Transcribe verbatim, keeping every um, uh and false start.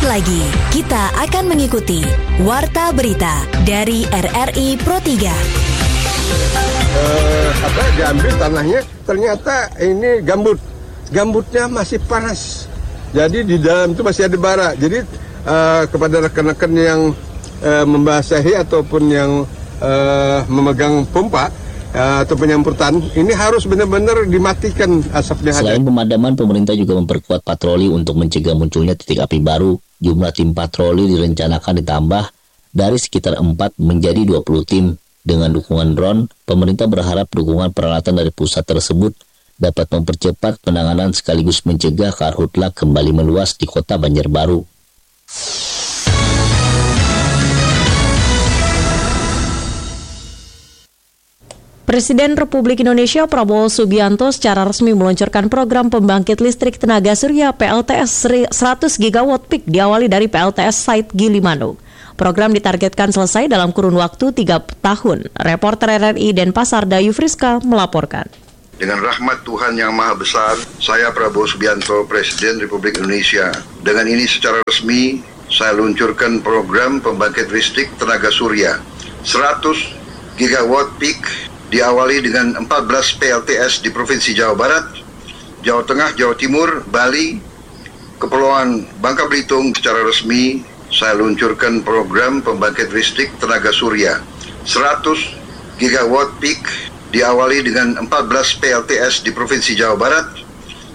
lagi, kita akan mengikuti Warta Berita dari R R I Pro tiga. Uh, apa diambil tanahnya, ternyata ini gambut. Gambutnya masih panas. Jadi di dalam itu masih ada bara. Jadi uh, kepada rekan-rekan yang uh, membasahi ataupun yang uh, memegang pompa Uh, atau penyemprotan, ini harus benar-benar dimatikan asapnya. Selain pemadaman, pemerintah juga memperkuat patroli untuk mencegah munculnya titik api baru. Jumlah tim patroli direncanakan ditambah dari sekitar empat menjadi dua puluh tim. Dengan dukungan drone, pemerintah berharap dukungan peralatan dari pusat tersebut dapat mempercepat penanganan sekaligus mencegah karhutla kembali meluas di kota Banjarbaru. Presiden Republik Indonesia Prabowo Subianto secara resmi meluncurkan program pembangkit listrik tenaga surya P L T S seratus gigawatt peak diawali dari P L T S site Gilimanuk. Program ditargetkan selesai dalam kurun waktu tiga tahun. Reporter R R I Denpasar Dayu Friska melaporkan. Dengan rahmat Tuhan yang Maha Besar, saya Prabowo Subianto, Presiden Republik Indonesia. Dengan ini secara resmi, saya luncurkan program pembangkit listrik tenaga surya seratus gigawatt peak diawali dengan empat belas P L T S di Provinsi Jawa Barat, Jawa Tengah, Jawa Timur, Bali, Kepulauan Bangka Belitung. Secara resmi, saya luncurkan program pembangkit listrik tenaga surya seratus gigawatt peak diawali dengan empat belas P L T S di Provinsi Jawa Barat,